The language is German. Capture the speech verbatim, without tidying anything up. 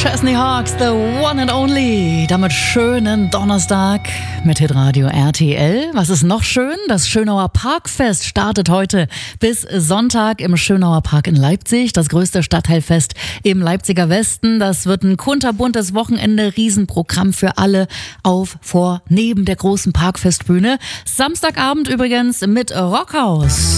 Chesney Hawks, the one and only. Damit schönen Donnerstag mit Hitradio R T L. Was ist noch schön? Das Schönauer Parkfest startet heute bis Sonntag im Schönauer Park in Leipzig. Das größte Stadtteilfest im Leipziger Westen. Das wird ein kunterbuntes Wochenende, Riesenprogramm für alle auf, vor, neben der großen Parkfestbühne. Samstagabend übrigens mit Rockhaus.